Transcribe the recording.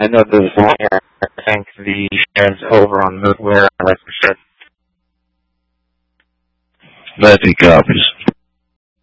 I know this wire. I think the share's over on Moodware. Like I said. 90 copies.